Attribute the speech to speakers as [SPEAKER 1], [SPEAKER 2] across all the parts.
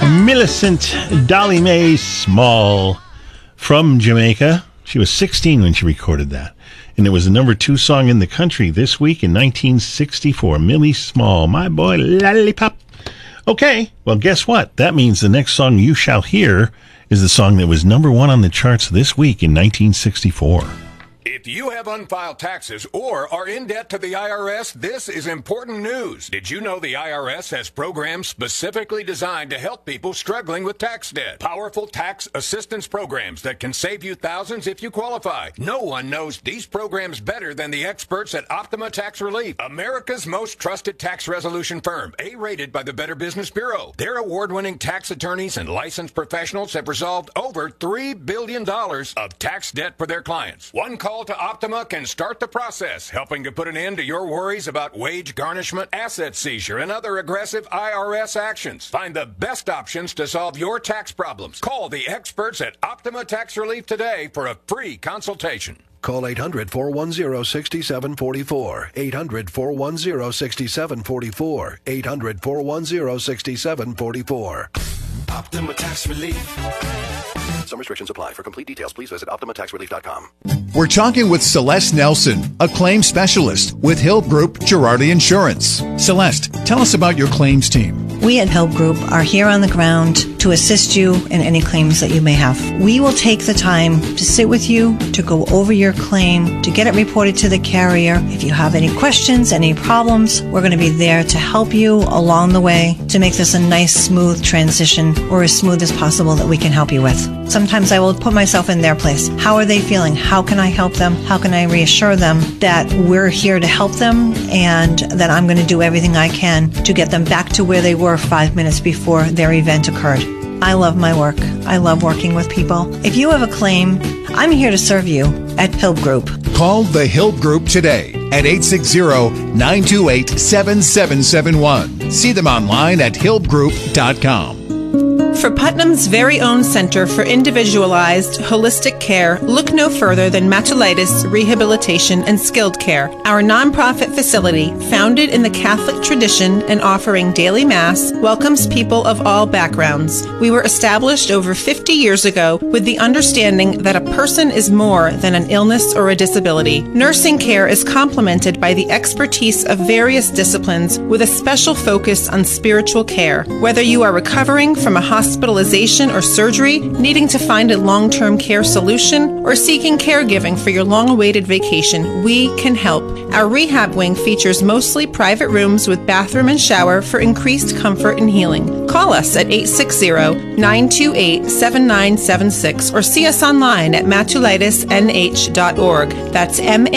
[SPEAKER 1] Millicent Dolly Mae Small from Jamaica. She was 16 when she recorded that. And it was the number 2 song in the country this week in 1964. Millie Small, My Boy Lollipop. Okay, well, guess what? That means the next song you shall hear is the song that was number 1 on the charts this week in 1964.
[SPEAKER 2] If you have unfiled taxes or are in debt to the IRS, this is important news. Did you know the IRS has programs specifically designed to help people struggling with tax debt? Powerful tax assistance programs that can save you thousands if you qualify. No one knows these programs better than the experts at Optima Tax Relief, America's most trusted tax resolution firm, A-rated by the Better Business Bureau. Their award-winning tax attorneys and licensed professionals have resolved over $3 billion of tax debt for their clients. One call to Optima can start the process, helping to put an end to your worries about wage garnishment, asset seizure, and other aggressive IRS actions. Find the best options to solve your tax problems. Call the experts at Optima Tax Relief today for a free consultation.
[SPEAKER 3] Call 800-410-6744. 800-410-6744. 800-410-6744.
[SPEAKER 4] Optima Tax Relief.
[SPEAKER 3] Some restrictions apply. For complete details, please visit OptimaTaxRelief.com.
[SPEAKER 5] We're talking with Celeste Nelson, a claims specialist with Hill Group Girardi Insurance. Celeste, tell us about your claims team.
[SPEAKER 6] We at Hill Group are here on the ground to assist you in any claims that you may have. We will take the time to sit with you, to go over your claim, to get it reported to the carrier. If you have any questions, any problems, we're going to be there to help you along the way to make this a nice, smooth transition, or as smooth as possible that we can help you with. Sometimes I will put myself in their place. How are they feeling? How can I help them? How can I reassure them that we're here to help them and that I'm going to do everything I can to get them back to where they were 5 minutes before their event occurred? I love my work. I love working with people. If you have a claim, I'm here to serve you at Hill Group.
[SPEAKER 5] Call the Hill Group today at 860-928-7771. See them online at hillgroup.com.
[SPEAKER 7] For Putnam's very own Center for Individualized Holistic Care, look no further than Matulitis Rehabilitation and Skilled Care. Our nonprofit facility, founded in the Catholic tradition and offering daily Mass, welcomes people of all backgrounds. We were established over 50 years ago with the understanding that a person is more than an illness or a disability. Nursing care is complemented by the expertise of various disciplines with a special focus on spiritual care. Whether you are recovering from a hospitalization or surgery, needing to find a long-term care solution, or seeking caregiving for your long-awaited vacation, we can help. Our rehab wing features mostly private rooms with bathroom and shower for increased comfort and healing. Call us at 860-928-7976 or see us online at matulitisnh.org. That's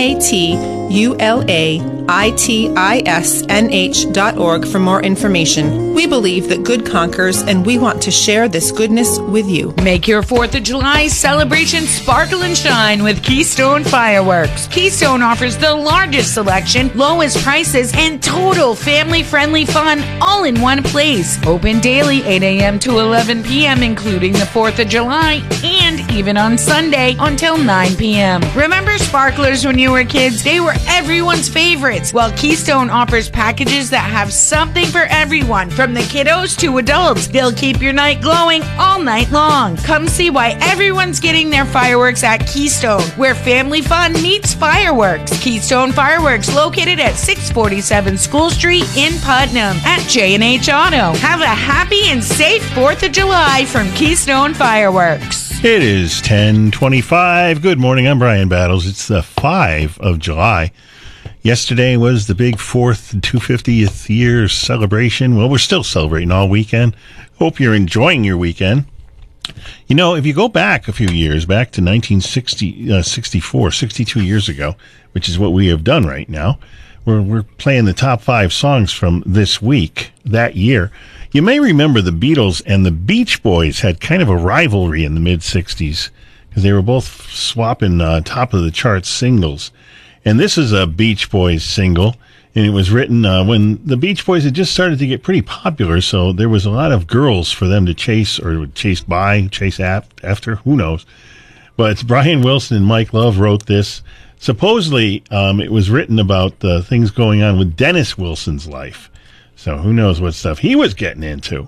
[SPEAKER 7] MATULAITISNH.org for more information. We believe that good conquers, and we want to share this goodness with you.
[SPEAKER 8] Make your 4th of July celebration sparkle and shine with Keystone Fireworks. Keystone offers the largest selection, lowest prices, and total family-friendly fun all in one place. Open daily 8 a.m. to 11 p.m., including the 4th of July, and even on Sunday until 9 p.m. Remember sparklers when you were kids? They were everyone's favorites. Well, Keystone offers packages that have something for everyone, from the kiddos to adults. They'll keep your night glowing all night long. Come see why everyone's getting their fireworks at Keystone, where family fun meets fireworks. Keystone Fireworks, located at 647 School Street in Putnam at J&H Auto. Have a happy and safe 4th of July from Keystone Fireworks.
[SPEAKER 1] It is 10:25. Good morning. I'm Brian Battles. It's the 5th of July. Yesterday was the big 4th 250th year celebration. Well, we're still celebrating all weekend. Hope you're enjoying your weekend. You know, if you go back a few years, back to 1964, 62 years ago, which is what we have done right now, we're playing the top 5 songs from this week, that year. You may remember the Beatles and the Beach Boys had kind of a rivalry in the mid-60s because they were both swapping top of the charts singles. And this is a Beach Boys single, and it was written when the Beach Boys had just started to get pretty popular, so there was a lot of girls for them to chase or chase after, who knows. But Brian Wilson and Mike Love wrote this. Supposedly, it was written about things going on with Dennis Wilson's life. So who knows what stuff he was getting into.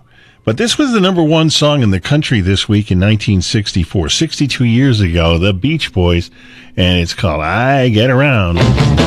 [SPEAKER 1] But this was the number one song in the country this week in 1964, 62 years ago, the Beach Boys, and it's called I Get Around.